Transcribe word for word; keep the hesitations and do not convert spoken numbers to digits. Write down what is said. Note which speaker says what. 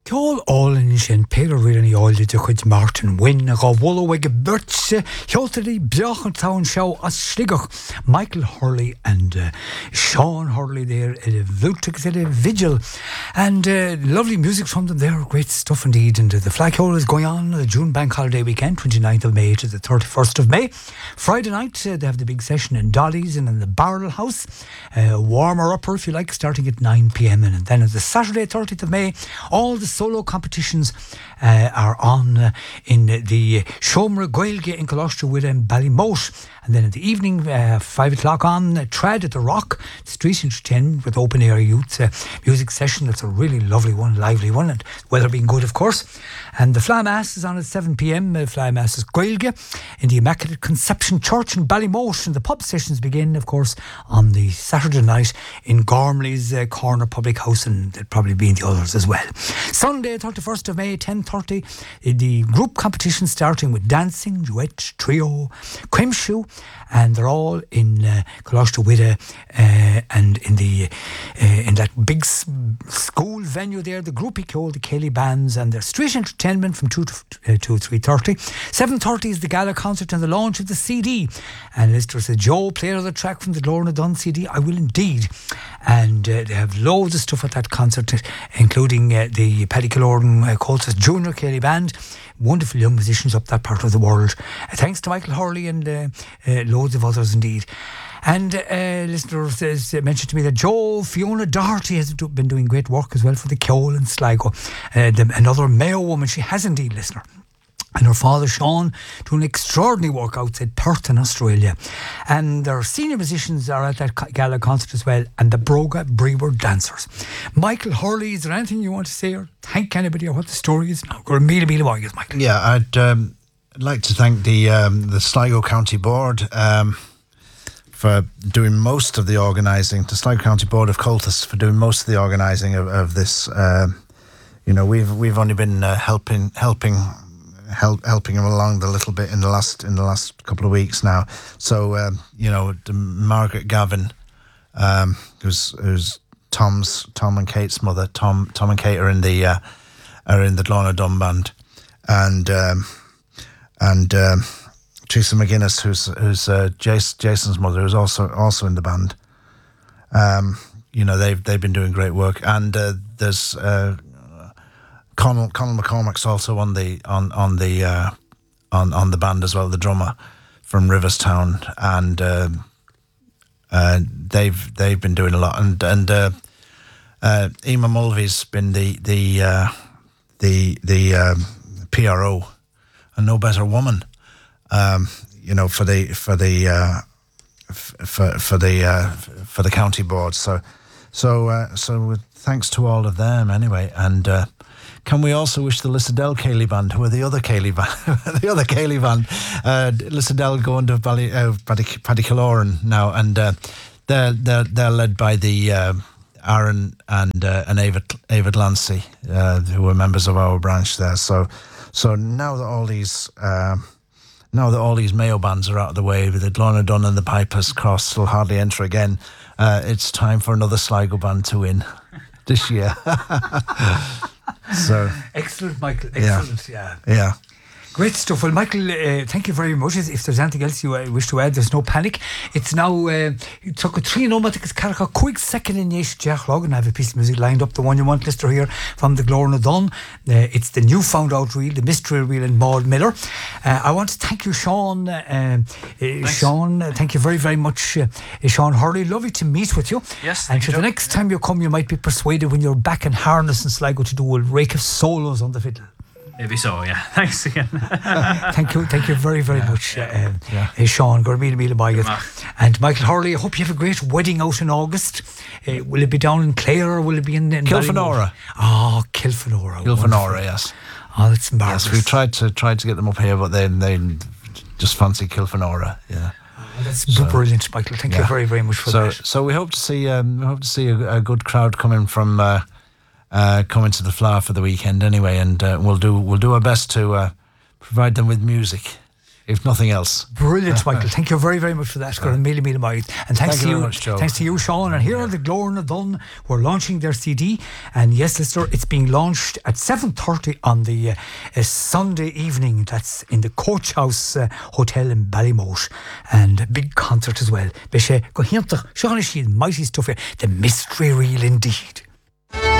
Speaker 1: Ceol Olin sin Peter Rian Oiled de Chud Martin Wynne a Wallowig Birch Hiltedy Bjachan Town Show as Sligach Michael Hurley and uh, Sean Hurley there at a Vutic at a vigil and uh, lovely music from them there, great stuff indeed. And uh, the flag hole is going on the June Bank Holiday weekend, twenty-ninth of May to the thirty-first of May. Friday night uh, they have the big session in Dolly's and in the Barrel House, uh, warmer upper if you like, starting at nine p.m. and then on the Saturday thirtieth of May all the solo competitions uh, are on uh, in the Shomra Gaelge in Colostra with um, Ballymote. And then in the evening, uh, five o'clock on, uh, Trad at the Rock, street entertainment with open air youth uh, music session. That's a really lovely one, lively one, and weather being good, of course. And the Fly Mass is on at seven p.m. Uh, Fly Mass is Gaelge in the Immaculate Conception Church in Ballymote. And the pub sessions begin, of course, on the Saturday night in Gormley's uh, Corner Public House, and there'll probably be in the others as well. Sunday, thirty-first of May, ten thirty, the group competition starting with dancing, duet, trio, quimshoe, and they're all in uh, Colostra Widda uh, and in the uh, in that big s- school venue there, the groupie called the Kelly Bands, and their street entertainment from two to uh, two three thirty. seven thirty is the gala concert and the launch of the C D. And Lister said, Joe, player of the track from the Lorna Dunn C D, I will indeed. And uh, they have loads of stuff at that concert, including uh, the Paddy Killorgan uh, Colts Junior Kelly Band. Wonderful young musicians up that part of the world. Uh, thanks to Michael Hurley and uh, uh, loads of others indeed. And uh, listener says, uh, mentioned to me that Joe Fiona Doherty has do, been doing great work as well for the Ceol and Sligo. Uh, the, another Mayo woman, she has indeed, listener. And her father, Sean, doing extraordinary work outside Perth in Australia. And their senior musicians are at that gala concert as well, and the Broga Brewer dancers. Michael Hurley, is there anything you want to say or thank anybody or what the story is? No, go mealy, mealy, Michael.
Speaker 2: Yeah, I'd um, like to thank the um, the Sligo County Board um, for doing most of the organising, the Sligo County Board of Cultus for doing most of the organising of, of this. Uh, you know, we've we've only been uh, helping helping. Help, helping him along a little bit in the last in the last couple of weeks now. So um, you know, the Margaret Gavin, um, who's who's Tom's Tom and Kate's mother. Tom Tom and Kate are in the uh, are in the Lorna Dunn band, and um, and um, Teresa McGuinness, who's who's uh, Jace, Jason's mother, who's also also in the band. Um, you know, they've they've been doing great work, and uh, there's. Uh, Conal, Conal McCormack's also on the on on the uh, on on the band as well, the drummer from Riverstown, and uh, uh, they've they've been doing a lot, and and uh, uh, Emma Mulvey's been the the uh, the the um, P R O, and no better woman, um, you know, for the for the uh, f- for for the uh, for the county board. So so uh, so thanks to all of them anyway, and. Uh, Can we also wish the Lissadell Cayley Band, who are the other Cayley band, the other Cayley Band, uh, Lissadell going to Bally, uh, Paddy, Paddy Killorgan now, and uh, they're they're they're led by the uh, Aaron and uh, and Ava Ava Lancy, uh, who are members of our branch there. So so now that all these uh, now that all these Mayo bands are out of the way, with the Lorna Dunn and the Pipers Cross will hardly enter again, uh, it's time for another Sligo band to win this year. So
Speaker 1: excellent, Michael. Excellent, yeah.
Speaker 2: Yeah. yeah.
Speaker 1: Great stuff. Well, Michael, uh, thank you very much. If there's anything else you uh, wish to add, there's no panic. It's now, uh, it took a three no matic Carrick quick second in Yesh Jachlog, and I have a piece of music lined up, the one you want, listener, here from the Lorna Dunn. Uh, it's the new found out reel, the mystery reel in Maud Miller. Uh, I want to thank you, Sean. Uh, uh, Sean, uh, thank you very, very much, uh, Sean Hurley. Lovely to meet with you.
Speaker 3: Yes.
Speaker 1: And so the next time you come, you might be persuaded when you're back in harness in Sligo to do a rake of solos on the fiddle.
Speaker 3: Maybe so, yeah. Thanks again.
Speaker 1: thank you, thank you very, very
Speaker 3: yeah,
Speaker 1: much,
Speaker 3: yeah,
Speaker 1: uh, um,
Speaker 3: yeah.
Speaker 1: Uh, Sean. Go mille, mille bye. And Michael Hurley, I hope you have a great wedding out in August. Uh, will it be down in Clare or will it be in, in
Speaker 2: Kilfenora?
Speaker 1: Oh, Kilfenora.
Speaker 2: Kilfenora, yes.
Speaker 1: Oh, that's embarrassing.
Speaker 2: Yes, we tried to tried to get them up here, but they they just fancy Kilfenora. Yeah.
Speaker 1: Oh, that's so, brilliant, Michael. Thank yeah. you very, very much for
Speaker 2: so,
Speaker 1: that.
Speaker 2: So we hope to see um, we hope to see a, a good crowd coming from. Uh, Uh, coming to the Flower for the weekend anyway, and uh, we'll do we'll do our best to uh, provide them with music. if nothing else.
Speaker 1: Brilliant, Michael. Thank you very, very much for that. Got a million, million miles. And thanks
Speaker 2: Thank
Speaker 1: to
Speaker 2: you
Speaker 1: you,
Speaker 2: very much, Joe.
Speaker 1: thanks to you, Sean. And here are the Glór na Dun who are launching their C D. And yes, listener, it's being launched at seven thirty on the uh, uh, Sunday evening. That's in the Coach House uh, Hotel in Ballymote, and a big concert as well. Be sé go hiantach, Sean is mighty stuff here. The mystery reel indeed.